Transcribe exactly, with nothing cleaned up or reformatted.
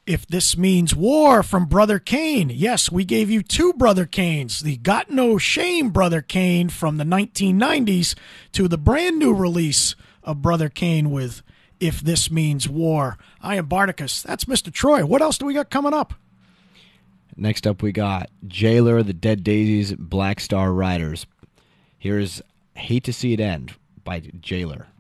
If This Means War from Brother Kane. Yes, we gave you two Brother Kanes. The Got No Shame Brother Kane from the nineteen nineties to the brand new release of Brother Kane with If This Means War. I am Bardicus. That's Mister Troy. What else do we got coming up? Next up, we got Jailer, the Dead Daisies, Black Star Riders. Here's Hate to See It End by Jailer.